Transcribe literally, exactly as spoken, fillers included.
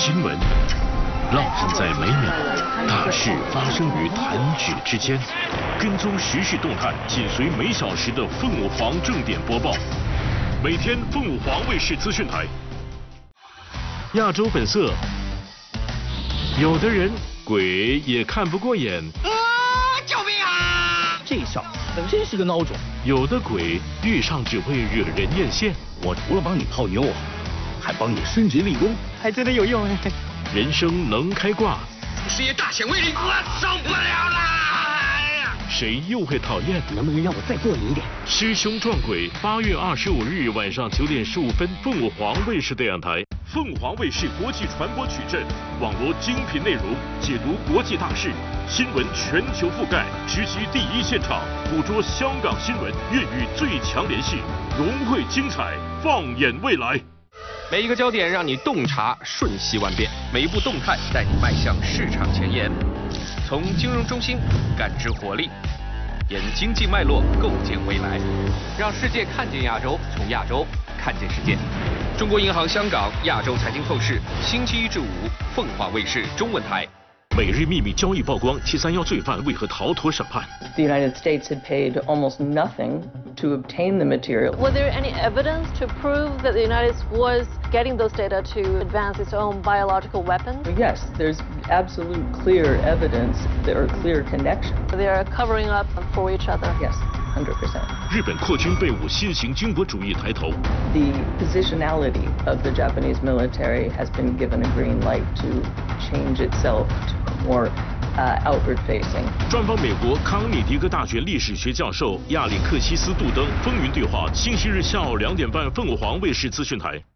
新闻，浪漫在每秒，大事发生于弹指之间。跟踪时事动态，紧随每小时的凤舞凰正点播报。每天凤舞凰卫视资讯台。亚洲本色，有的人鬼也看不过眼。 啊！救命啊！ 这小子本身是个孬种。 有的鬼遇上只会惹人艳羡。 我除了帮你泡妞，还帮你升职立功，还真的有用哎。 人生能开挂， 事业大显威力，我受不了啦！ 谁又会讨厌？ 能不能让我再过瘾一点？ 师兄撞鬼，八月二十五日晚上九点十五分，凤舞凰卫视电视台。凤凰卫视国际传播矩阵，网罗精品内容，解读国际大事，新闻全球覆盖，直击第一现场，捕捉香港新闻粤语最强联系，融汇精彩，放眼未来。 每一个焦点让你洞察瞬息万变，每一步动态带你迈向市场前沿。从金融中心感知活力，沿经济脉络构建未来，让世界看见亚洲，从亚洲看见世界。中国银行香港亚洲财经透视，星期一至五，凤凰卫视中文台。 每日秘密交易曝光，七三幺罪犯为何逃脱审判 ？The United States had paid almost nothing to obtain the material. Was there any evidence to prove that the United States was getting those data to advance its own biological weapons? Yes, there's absolute clear evidence. There are clear connections. They are covering up for each other. Yes. one hundred percent. 日本扩军被武新型军国主义抬头。 The positionality of the Japanese military has been given a green light to change itself to more uh, outward facing. 专访美国康涅狄格大学历史学教授亚历克西斯·杜登，风云对话，星期日下午两点半，凤舞凰卫视资讯台。